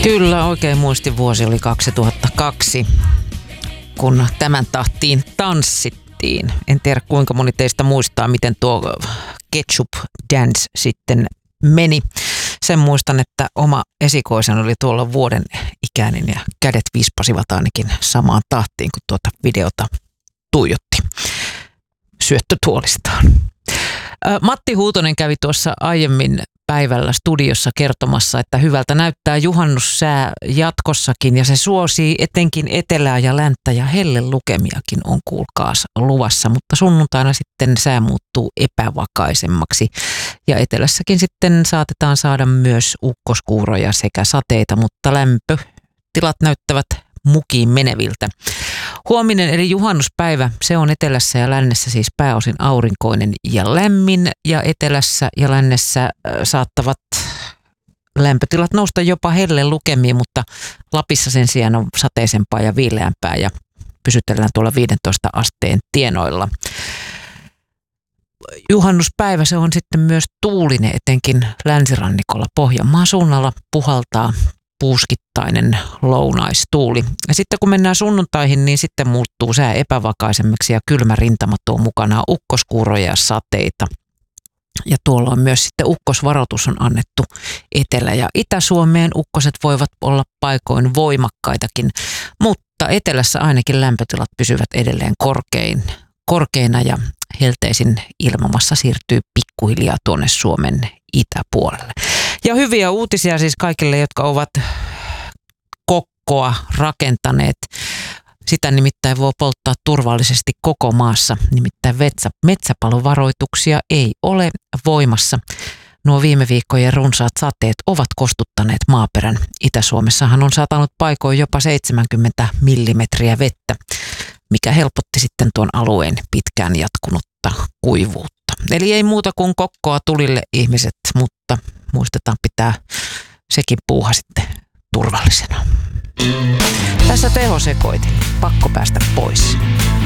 Kyllä, oikein muistivuosi oli 2002, kun tämän tahtiin tanssittiin. En tiedä, kuinka moni teistä muistaa, miten tuo Ketchup Dance sitten meni. Sen muistan, että oma esikoisen oli tuolla vuoden ikäinen ja kädet vispasivat ainakin samaan tahtiin, kun tuota videota tuijotti syöttötuolistaan. Matti Huutonen kävi tuossa aiemmin päivällä studiossa kertomassa, että hyvältä näyttää juhannussää jatkossakin ja se suosii etenkin etelää ja länttä ja hellelukemiakin on kuulkaas luvassa, mutta sunnuntaina sitten sää muuttuu epävakaisemmaksi ja etelässäkin sitten saatetaan saada myös ukkoskuuroja sekä sateita, mutta lämpötilat näyttävät mukiin meneviltä. Huominen eli juhannuspäivä, se on etelässä ja lännessä siis pääosin aurinkoinen ja lämmin ja etelässä ja lännessä saattavat lämpötilat nousta jopa hellelukemiin, mutta Lapissa sen sijaan on sateisempaa ja viileämpää ja pysytellään tuolla 15 asteen tienoilla. Juhannuspäivä se on sitten myös tuulinen, etenkin länsirannikolla Pohjanmaan suunnalla puhaltaa puuskittainen lounaistuuli. Ja sitten kun mennään sunnuntaihin, niin sitten muuttuu sää epävakaisemmaksi ja kylmä rintama tuo mukanaan ukkoskuuroja ja sateita. Ja tuolla on myös sitten ukkosvaroitus on annettu Etelä- ja Itä-Suomeen. Ukkoset voivat olla paikoin voimakkaitakin, mutta etelässä ainakin lämpötilat pysyvät edelleen korkeina ja helteisin ilmamassa siirtyy pikkuhiljaa tuonne Suomen itäpuolelle. Ja hyviä uutisia siis kaikille, jotka ovat kokkoa rakentaneet. Sitä nimittäin voi polttaa turvallisesti koko maassa. Nimittäin metsäpalovaroituksia ei ole voimassa. Nuo viime viikkojen runsaat sateet ovat kostuttaneet maaperän. Itä-Suomessahan on satanut paikoin jopa 70 millimetriä vettä, mikä helpotti sitten tuon alueen pitkään jatkunutta kuivuutta. Eli ei muuta kuin kokkoa tulille ihmiset, mutta muistetaan pitää sekin puuha sitten turvallisena. Tässä tehosekoitin. Pakko päästä pois.